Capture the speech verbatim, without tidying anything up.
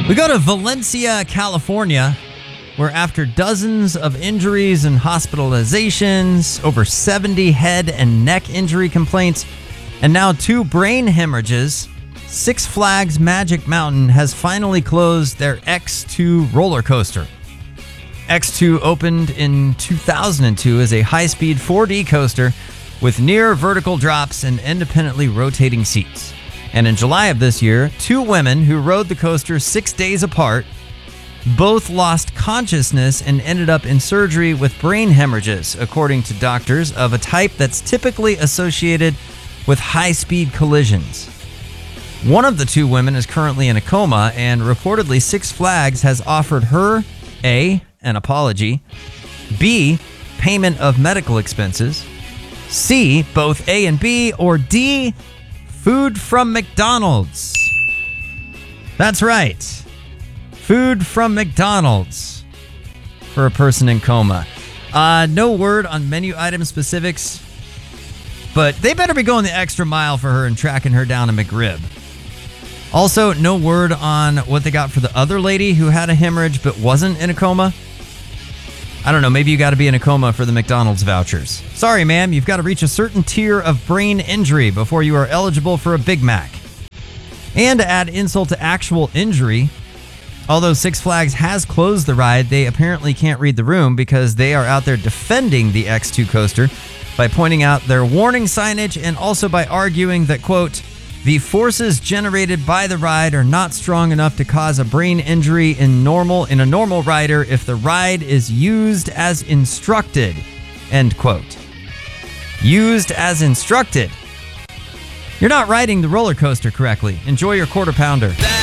We go to Valencia, California, where after dozens of injuries and hospitalizations, over seventy head and neck injury complaints, and now two brain hemorrhages, Six Flags Magic Mountain has finally closed their X two roller coaster. X two opened in two thousand two as a high-speed four D coaster with near vertical drops and independently rotating seats. And in July of this year, two women who rode the coaster six days apart both lost consciousness and ended up in surgery with brain hemorrhages, according to doctors, of a type that's typically associated with high-speed collisions. One of the two women is currently in a coma, and reportedly Six Flags has offered her A, an apology, B, payment of medical expenses, C, both A and B, or D, food from McDonald's. That's right. Food from McDonald's for a person in coma. Uh, no word on menu item specifics, but they better be going the extra mile for her and tracking her down a McRib. Also, no word on what they got for the other lady who had a hemorrhage but wasn't in a coma. I don't know, maybe you got to be in a coma for the McDonald's vouchers. Sorry, ma'am, you've got to reach a certain tier of brain injury before you are eligible for a Big Mac. And to add insult to actual injury, although Six Flags has closed the ride, they apparently can't read the room because they are out there defending the X two coaster by pointing out their warning signage and also by arguing that, quote, the forces generated by the ride are not strong enough to cause a brain injury in normal in a normal rider if the ride is used as instructed, end quote. Used as instructed. You're not riding the roller coaster correctly. Enjoy your quarter pounder.